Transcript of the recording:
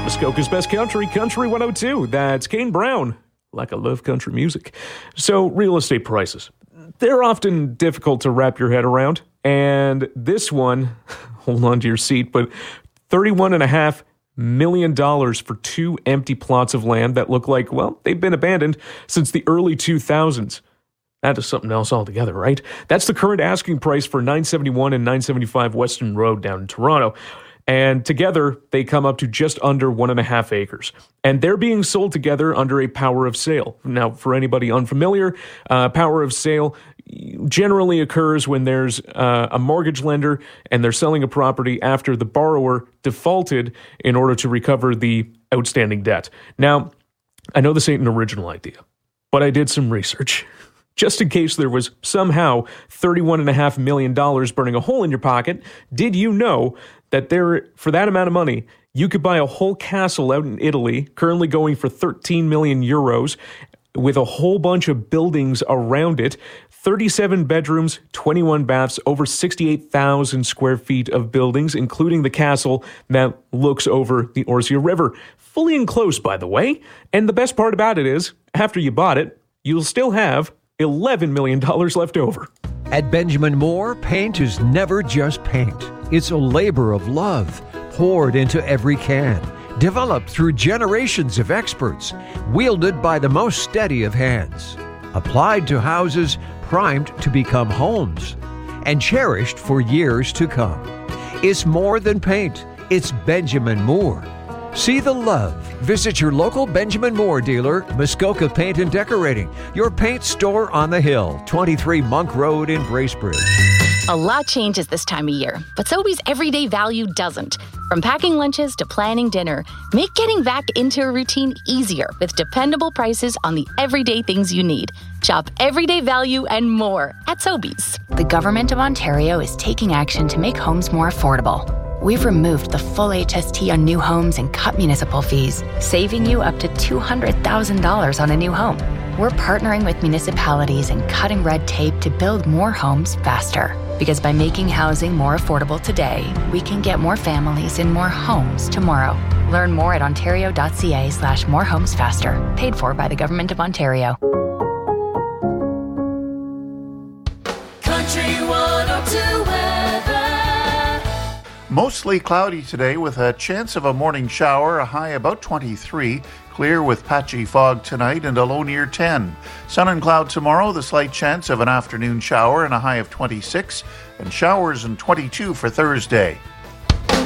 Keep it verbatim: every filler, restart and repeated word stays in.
Muskoka's Best Country, Country one oh two. That's Kane Brown. Like I love country music. So, real estate prices. They're often difficult to wrap your head around. And this one, hold on to your seat, but thirty-one point five million dollars for two empty plots of land that look like, well, they've been abandoned since the early two thousands. That is something else altogether, right? That's the current asking price for nine seventy-one and nine seventy-five Western Road down in Toronto. And together, they come up to just under one and a half acres. And they're being sold together under a power of sale. Now, for anybody unfamiliar, uh, power of sale generally occurs when there's uh, a mortgage lender and they're selling a property after the borrower defaulted in order to recover the outstanding debt. Now, I know this ain't an original idea, but I did some research. Just in case there was somehow thirty-one point five million dollars burning a hole in your pocket, did you know that there, for that amount of money, you could buy a whole castle out in Italy, currently going for thirteen million euros, with a whole bunch of buildings around it, thirty-seven bedrooms, twenty-one baths, over sixty-eight thousand square feet of buildings, including the castle that looks over the Orsea River. Fully enclosed, by the way. And the best part about it is, after you bought it, you'll still have eleven million dollars left over. At Benjamin Moore, paint is never just paint. It's a labor of love poured into every can, developed through generations of experts, wielded by the most steady of hands, applied to houses primed to become homes, and cherished for years to come. It's more than paint. It's Benjamin Moore. See the love. Visit your local Benjamin Moore dealer, Muskoka Paint and Decorating, your paint store on the hill, twenty-three Monk Road in Bracebridge. A lot changes this time of year, but Sobeys everyday value doesn't. From packing lunches to planning dinner, make getting back into a routine easier with dependable prices on the everyday things you need. Shop everyday value and more at Sobeys. The Government of Ontario is taking action to make homes more affordable. We've removed the full H S T on new homes and cut municipal fees, saving you up to two hundred thousand dollars on a new home. We're partnering with municipalities and cutting red tape to build more homes faster. Because by making housing more affordable today, we can get more families in more homes tomorrow. Learn more at ontario.ca slash more homes faster. Paid for by the Government of Ontario. Country one oh two weather. Mostly cloudy today with a chance of a morning shower, a high about twenty-three. Clear with patchy fog tonight and a low near ten. Sun and cloud tomorrow, the slight chance of an afternoon shower and a high of twenty-six. And showers and twenty-two for Thursday.